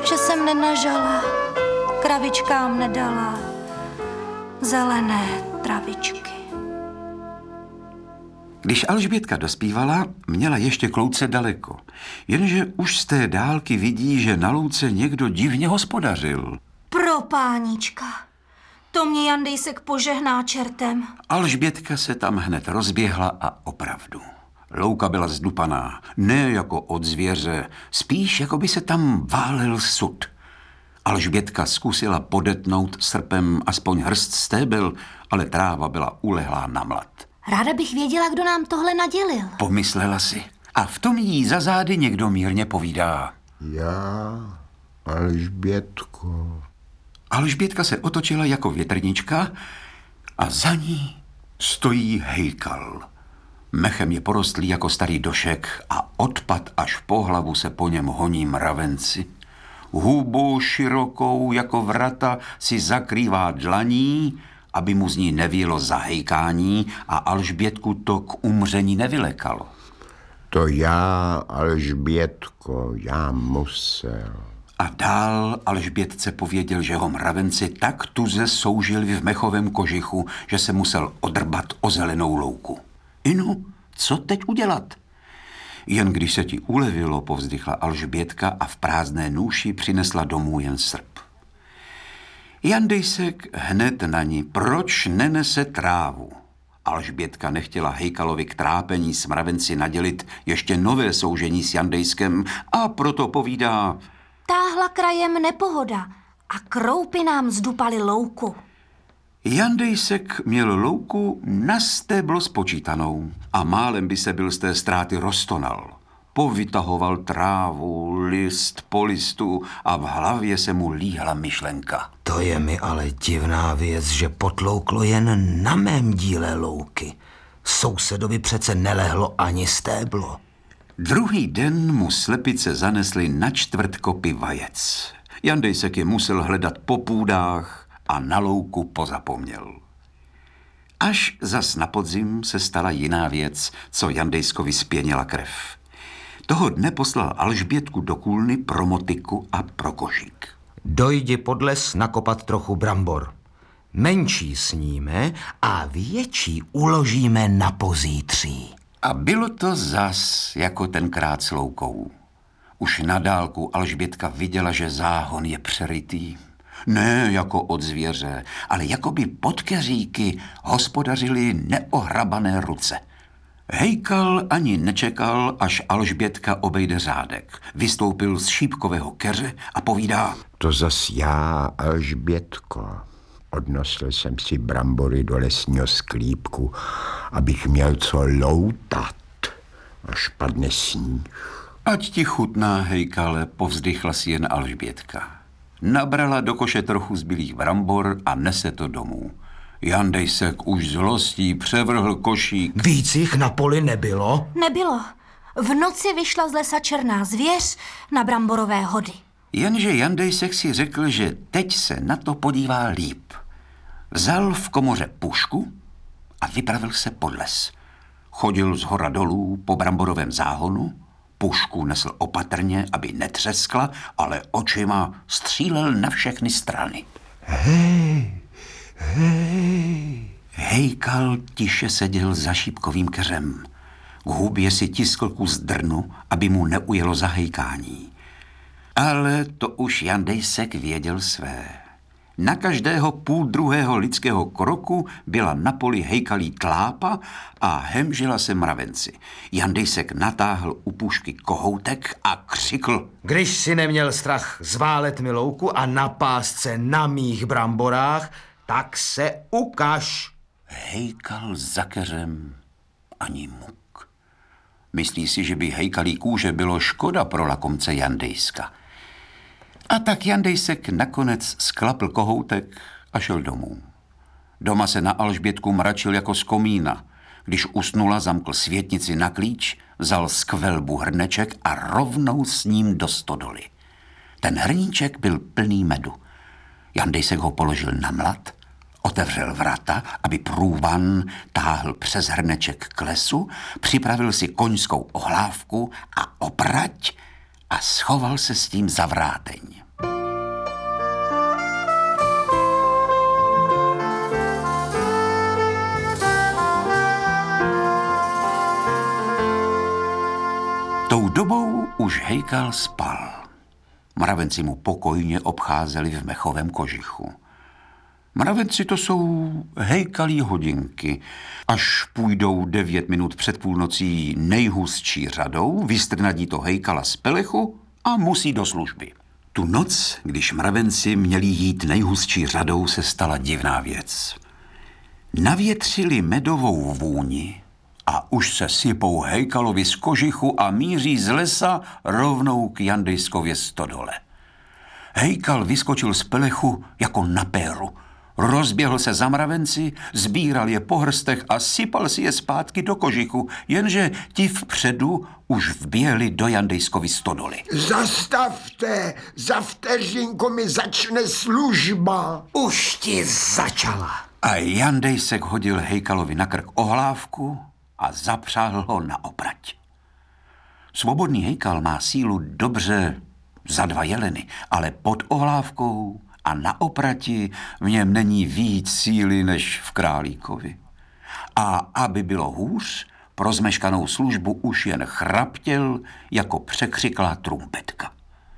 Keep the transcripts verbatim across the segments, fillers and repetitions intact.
že jsem nenažala, kravičkám nedala zelené travičky. Když Alžbětka dospívala, měla ještě k louce daleko, jenže už z té dálky vidí, že na louce někdo divně hospodařil. Pro pánička, to mě Jandejsek požehná čertem. Alžbětka se tam hned rozběhla a opravdu. Louka byla zdupaná, ne jako od zvěře, spíš jako by se tam válel sud. Alžbětka zkusila podetnout srpem aspoň hrst stébel, ale tráva byla ulehlá na mlad. Ráda bych věděla, kdo nám tohle nadělil. Pomyslela si. A v tom jí za zády někdo mírně povídá. Já, Alžbětko. Alžbětka se otočila jako větrnička a za ní stojí Hejkal. Mechem je porostlý jako starý došek a odpad až po hlavu se po něm honí mravenci. Hubu širokou jako vrata si zakrývá dlaní, aby mu z ní nevílo zahejkání a Alžbětku to k umření nevylekalo. To já, Alžbětko, já musel. A dál Alžbětce pověděl, že ho mravenci tak tuze soužili v mechovém kožichu, že se musel odrbat o zelenou louku. Inu, co teď udělat? Jen když se ti ulevilo, povzdychla Alžbětka a v prázdné nůši přinesla domů jen srp. Jandejsek hned na ní, proč nenese trávu? Alžbětka nechtěla Hejkalovi k trápení s mravenci nadělit ještě nové soužení s Jandejskem a proto povídá: Táhla krajem nepohoda a kroupy nám zdupali louku. Jandejsek měl louku na stéblo spočítanou a málem by se byl z té ztráty roztonal. Povytahoval trávu, list po listu a v hlavě se mu líhla myšlenka. To je mi ale divná věc, že potlouklo jen na mém díle louky. Sousedovi přece nelehlo ani stéblo. Druhý den mu slepice zanesly na čtvrt kopy vajec. Jandejsek je musel hledat po půdách a na louku pozapomněl. Až zas na podzim se stala jiná věc, co Jandejskovi spěnila krev. Toho dne poslal Alžbětku do kůlny pro motyku a pro košík. Dojdi pod les nakopat trochu brambor. Menší sníme a větší uložíme na pozítří. A bylo to zas jako tenkrát s loukou. Už na dálku Alžbětka viděla, že záhon je přerytý. Ne jako od zvěře, ale jako by pod keříky hospodařily neohrabané ruce. Hejkal ani nečekal, až Alžbětka obejde řádek. Vystoupil z šípkového keře a povídá: To zas já, Alžbětko. Odnosil jsem si brambory do lesního sklípku, abych měl co loutat, až padne sníh. Ať ti chutná, Hejkale, povzdychla si jen Alžbětka. Nabrala do koše trochu zbylých brambor a nese to domů. Jandejsek už zlostí převrhl košík. Víc jich na poli nebylo? Nebylo. V noci vyšla z lesa černá zvěř na bramborové hody. Jenže Jandejsek si řekl, že teď se na to podívá líp. Vzal v komoře pušku a vypravil se pod les. Chodil z hora dolů po bramborovém záhonu, pušku nesl opatrně, aby netřeskla, ale očima střílel na všechny strany. Hej, hej. Hejkal tiše seděl za šípkovým keřem. K hubě si tiskl kus drnu, aby mu neujelo zahejkání. Ale to už Jandejsek věděl své. Na každého půl druhého lidského kroku byla na poli hejkalí tlápa a hemžila se mravenci. Jandejsek natáhl u pušky kohoutek a křikl: Když si neměl strach zválet mi louku a napást se na mých bramborách, tak se ukaž. Hejkal za keřem ani muk. Myslí si, že by hejkalí kůže bylo škoda pro lakomce Jandejska. A tak Jandejsek nakonec sklapl kohoutek a šel domů. Doma se na Alžbětku mračil jako z komína. Když usnula, zamkl světnici na klíč, vzal z kvelbu hrneček a rovnou s ním do stodoly. Ten hrníček byl plný medu. Jandejsek ho položil na mlad, otevřel vrata, aby průvan táhl přes hrneček k lesu, připravil si koňskou ohlávku a oprať a schoval se s tím za vráteň. už Hejkal spal. Mravenci mu pokojně obcházeli v mechovém kožichu. Mravenci to jsou hejkalí hodinky. Až půjdou devět minut před půlnocí nejhustší řadou, vystrnadí to Hejkala z pelechu a musí do služby. Tu noc, když mravenci měli jít nejhustší řadou, se stala divná věc. Navětřili medovou vůni a už se sypou Hejkalovi z kožichu a míří z lesa rovnou k Jandejskově stodole. Hejkal vyskočil z pelechu jako na péru. Rozběhl se za mravenci, sbíral je po hrstech a sypal si je zpátky do kožichu, jenže ti vpředu už vběhli do Jandejskovy stodoly. Zastavte, za vteřinku mi začne služba. Už ti začala. A Jandejsek hodil Hejkalovi na krk ohlávku a zapřáhl ho na oprať. Svobodný Hejkal má sílu dobře za dva jeleny, ale pod ohlávkou a na oprati v něm není víc síly než v králíkovi. A aby bylo hůř, pro zmeškanou službu už jen chraptěl jako překřiklá trumpetka.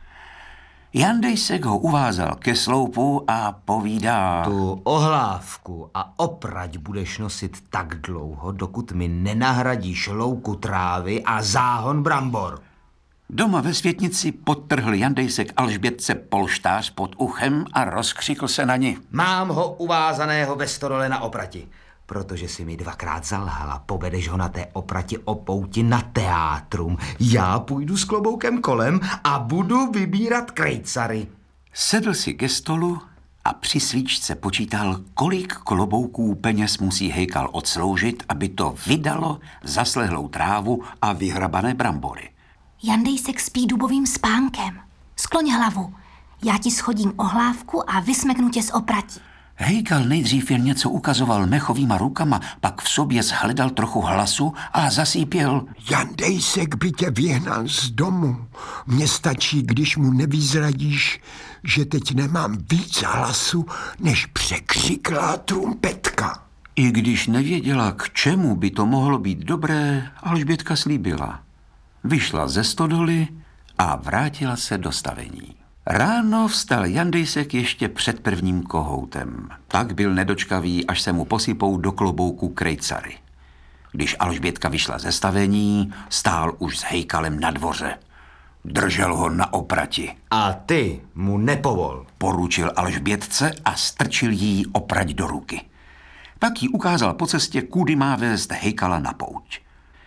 Jandejsek ho uvázal ke sloupu a povídá: Tu ohlávku a oprať budeš nosit tak dlouho, dokud mi nenahradíš louku trávy a záhon brambor. Doma ve světnici podtrhl Jandejsek Alžbětce polštář pod uchem a rozkřikl se na ni: Mám ho uvázaného ve stodole na oprati. Protože si mi dvakrát zalhala, povedeš ho na té oprati o pouti na teátrum. Já půjdu s kloboukem kolem a budu vybírat krejcary. Sedl si ke stolu a při svíčce počítal, kolik klobouků peněz musí Hejkal odsloužit, aby to vydalo za slehlou trávu a vyhrabané brambory. Jandejsek spí dubovým spánkem. Skloň hlavu. Já ti schodím ohlávku a vysmeknu tě z opratí. Hejkal nejdřív jen něco ukazoval mechovýma rukama, pak v sobě shledal trochu hlasu a zasípěl: Jandejsek by tě vyhnal z domu. Mně stačí, když mu nevyzradíš, že teď nemám víc hlasu, než překřiklá trumpetka. I když nevěděla, k čemu by to mohlo být dobré, Alžbětka slíbila. Vyšla ze stodoly a vrátila se do stavení. Ráno vstal Jandejsek ještě před prvním kohoutem. Tak byl nedočkavý, až se mu posypou do klobouku krejcary. Když Alžbětka vyšla ze stavení, stál už s Hejkalem na dvoře. Držel ho na oprati. A ty mu nepovol. Poručil Alžbětce a strčil jí oprať do ruky. Pak jí ukázal po cestě, kudy má vést Hejkala na pouť.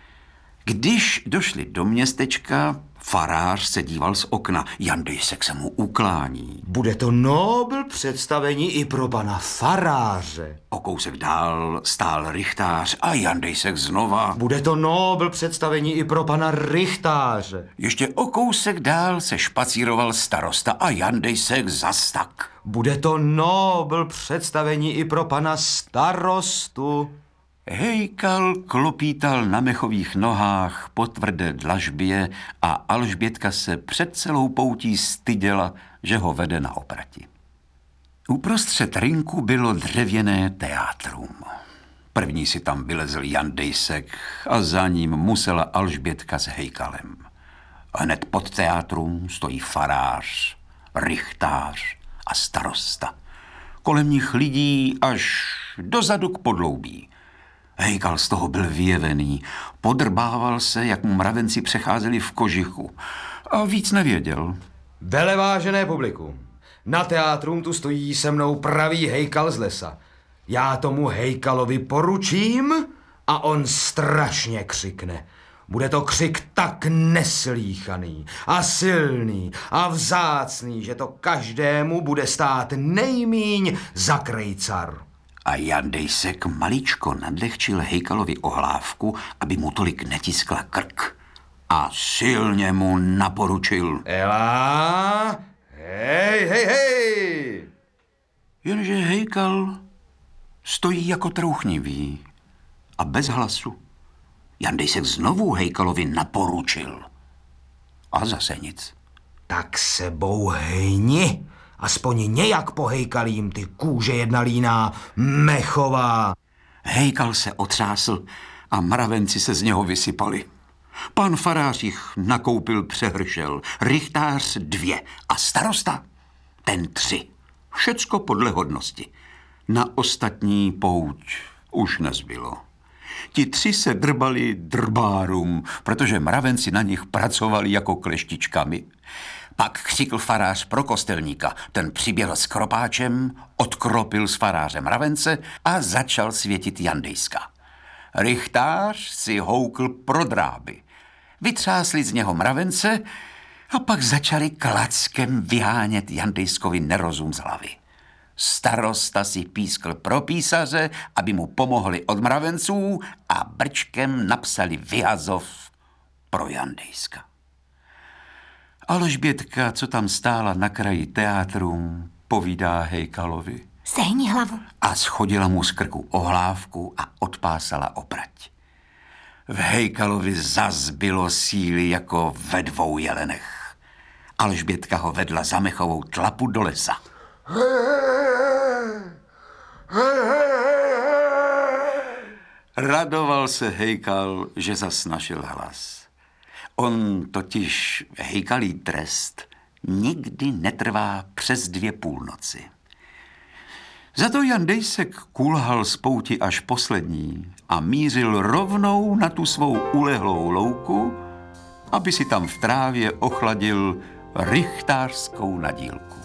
Když došli do městečka, farář se díval z okna. Jandejsek se mu uklání. Bude to nobl představení i pro pana faráře. O kousek dál stál rychtář a Jandejsek znova. Bude to nobl představení i pro pana rychtáře. Ještě o kousek dál se špacíroval starosta a Jandejsek zas tak. Bude to nobl představení i pro pana starostu. Hejkal klopítal na mechových nohách po tvrdé dlažbě a Alžbětka se před celou poutí styděla, že ho vede na oprati. Uprostřed rinku bylo dřevěné teátrum. První si tam vylezl Jandejsek a za ním musela Alžbětka s Hejkalem. Hned pod teátrum stojí farář, rychtář a starosta. Kolem nich lidí až dozadu k podloubí. Hejkal z toho byl vyjevený, podrbával se, jak mu mravenci přecházeli v kožichu a víc nevěděl. Velevážené publiku, na teátrum tu stojí se mnou pravý Hejkal z lesa. Já tomu Hejkalovi poručím a on strašně křikne. Bude to křik tak neslýchaný a silný a vzácný, že to každému bude stát nejmíň za krejcar. A Jandejsek maličko nadlehčil Hejkalovi ohlávku, aby mu tolik netiskla krk. A silně mu naporučil: Ela, hej, hej, hej! Jenže Hejkal stojí jako trouchnivý a bez hlasu. Jandejsek znovu Hejkalovi naporučil. A zase nic. Tak se bouhni, aspoň nějak pohejkalím, ty kůže jedna líná, mechová. Hejkal se otřásl a mravenci se z něho vysypali. Pan farář jich nakoupil přehršel, rychtář dvě a starosta ten tři. Všecko podle hodnosti. Na ostatní pouť už nezbylo. Ti tři se drbali drbárum, protože mravenci na nich pracovali jako kleštičkami. Pak křikl farář pro kostelníka. Ten přiběhl s kropáčem, odkropil s farářem mravence a začal světit Jandejska. Rychtář si houkl pro dráby. Vytřásli z něho mravence a pak začali klackem vyhánět Jandejskovi nerozum z hlavy. Starosta si pískl pro písaře, aby mu pomohli od mravenců a brčkem napsali vyhazov pro Jandejska. Alžbětka, co tam stála na kraji teátru, povídá Hejkalovi. Sehni hlavu. A schodila mu z krku ohlávku a odpásala oprať. V Hejkalovi zas bylo síly jako ve dvou jelenech. Alžbětka ho vedla za mechovou tlapu do lesa. Radoval se Hejkal, že zas našel hlas. On totiž, Hejkalí trest, nikdy netrvá přes dvě půlnoci. Za to Jandejsek kulhal z pouti až poslední a mířil rovnou na tu svou ulehlou louku, aby si tam v trávě ochladil rychtářskou nadílku.